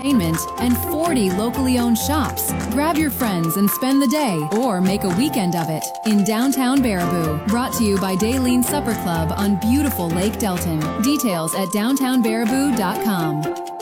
entertainment, and 40 locally owned shops. Grab your friends and spend the day or make a weekend of it in downtown Baraboo. Brought to you by Daleen Supper Club on beautiful Lake Delton. Details at downtownbaraboo.com.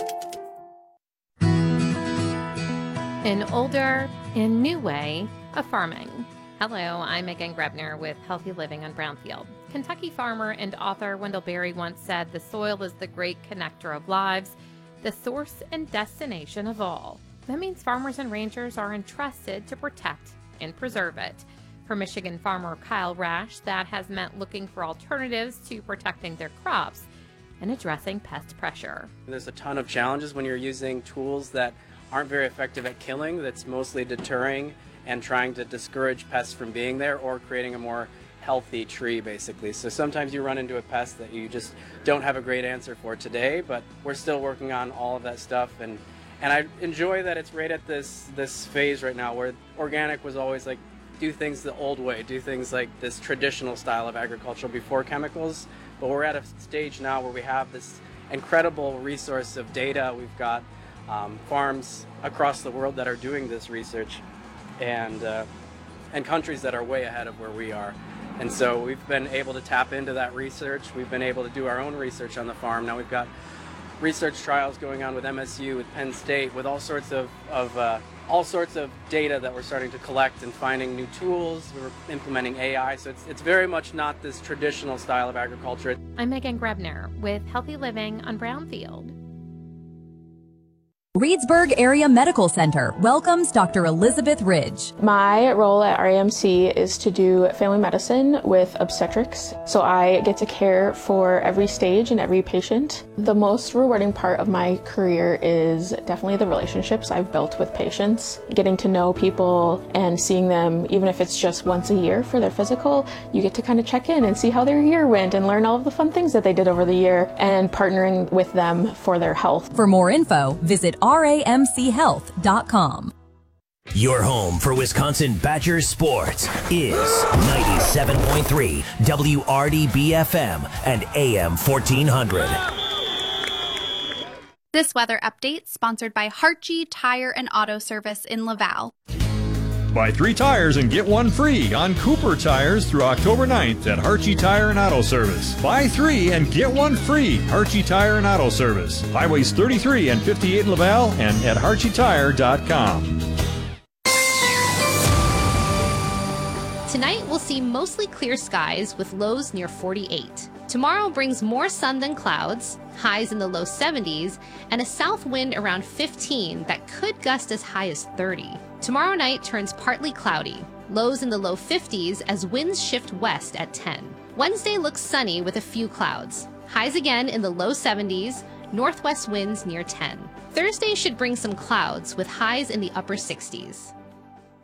An older and new way of farming. Hello, I'm Megan Grebner with Healthy Living on Brownfield. Kentucky farmer and author Wendell Berry once said, "The soil is the great connector of lives, the source and destination of all." That means farmers and ranchers are entrusted to protect and preserve it. For Michigan farmer Kyle Rash, that has meant looking for alternatives to protecting their crops and addressing pest pressure. There's a ton of challenges when you're using tools that aren't very effective at killing, that's mostly deterring and trying to discourage pests from being there or creating a more healthy tree, basically. So sometimes you run into a pest that you just don't have a great answer for today, but we're still working on all of that stuff. And I enjoy that it's right at this phase right now where organic was always like, do things the old way, do things like this traditional style of agriculture before chemicals. But we're at a stage now where we have this incredible resource of data. We've got farms across the world that are doing this research, and countries that are way ahead of where we are. And so we've been able to tap into that research. We've been able to do our own research on the farm. Now we've got research trials going on with MSU, with Penn State, with all sorts of data that we're starting to collect and finding new tools. We're implementing AI, so it's very much not this traditional style of agriculture. I'm Megan Grebner with Healthy Living on Brownfield. Reedsburg Area Medical Center welcomes Dr. Elizabeth Ridge. My role at RAMC is to do family medicine with obstetrics, so I get to care for every stage and every patient. The most rewarding part of my career is definitely the relationships I've built with patients. Getting to know people and seeing them, even if it's just once a year for their physical, you get to kind of check in and see how their year went and learn all of the fun things that they did over the year and partnering with them for their health. For more info, visit ramchealth.com. Your home for Wisconsin Badger sports is 97.3 WRDB-FM and AM 1400. This weather update sponsored by Hartje Tire and Auto Service in Laval. Buy 3 tires and get 1 free on Cooper tires through October 9th at Hartje Tire and Auto Service. Buy 3 and get 1 free. Hartje Tire and Auto Service. Highways 33 and 58 in Laval and at HartjeTire.com. Tonight, we'll see mostly clear skies with lows near 48. Tomorrow brings more sun than clouds, highs in the low 70s, and a south wind around 15 that could gust as high as 30. Tomorrow night turns partly cloudy, lows in the low 50s as winds shift west at 10. Wednesday looks sunny with a few clouds, highs again in the low 70s, northwest winds near 10. Thursday should bring some clouds with highs in the upper 60s.